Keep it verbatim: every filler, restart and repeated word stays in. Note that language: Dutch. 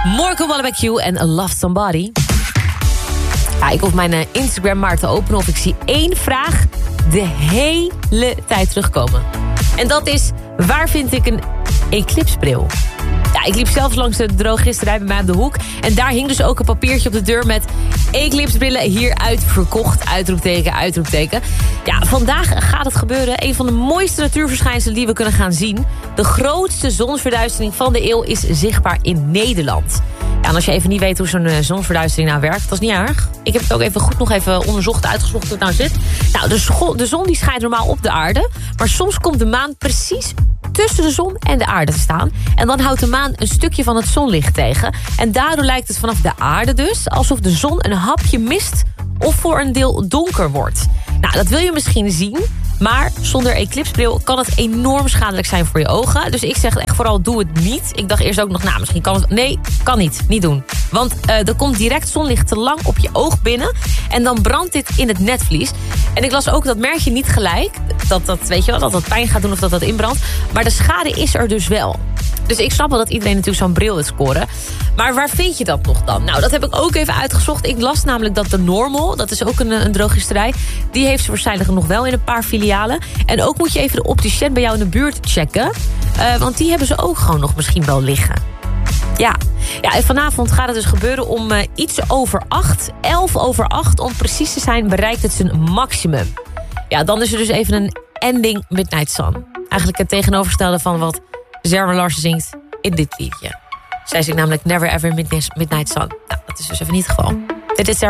Morgan Wallen Q en Love Somebody. Ja, ik hoef mijn uh, Instagram maar te openen of ik zie één vraag de hele tijd terugkomen. En dat is, waar vind ik een eclipsebril? Ja, ik liep zelfs langs de drogisterij bij mij op de hoek. En daar hing dus ook een papiertje op de deur met eclipsebrillen hieruit verkocht. Uitroepteken, uitroepteken. Ja, vandaag gaat het gebeuren. Een van de mooiste natuurverschijnselen die we kunnen gaan zien. De grootste zonsverduistering van de eeuw is zichtbaar in Nederland. Ja, en als je even niet weet hoe zo'n uh, zonsverduistering nou werkt, dat is niet erg. Ik heb het ook even goed nog even onderzocht, uitgezocht hoe het nou zit. Nou, de, scho- de zon die schijnt normaal op de aarde. Maar soms komt de maan precies tussen de zon en de aarde te staan. En dan houdt de maan een stukje van het zonlicht tegen. En daardoor lijkt het vanaf de aarde dus alsof de zon een hapje mist of voor een deel donker wordt. Nou, dat wil je misschien zien, maar zonder eclipsebril kan het enorm schadelijk zijn voor je ogen. Dus ik zeg echt vooral, doe het niet. Ik dacht eerst ook nog, nou, misschien kan het... Nee, kan niet. Niet doen. Want uh, er komt direct zonlicht te lang op je oog binnen. En dan brandt dit in het netvlies. En ik las ook, dat merk je niet gelijk. Dat dat, weet je wel, dat dat pijn gaat doen of dat dat inbrandt. Maar de schade is er dus wel. Dus ik snap wel dat iedereen natuurlijk zo'n bril wil scoren. Maar waar vind je dat nog dan? Nou, dat heb ik ook even uitgezocht. Ik las namelijk dat de Normal, dat is ook een, een drogisterij, die heeft ze waarschijnlijk nog wel in een paar filialen. En ook moet je even de opticien bij jou in de buurt checken. Uh, want die hebben ze ook gewoon nog misschien wel liggen. Ja. ja, en vanavond gaat het dus gebeuren om uh, iets over acht, elf over acht, om precies te zijn, bereikt het zijn maximum. Ja, dan is er dus even een ending Midnight Sun. Eigenlijk het tegenovergestelde van wat Zerwa Larsen zingt in dit liedje. Zij zingt namelijk Never Ever Midnight Sun. Nou, dat is dus even niet het geval. Dit is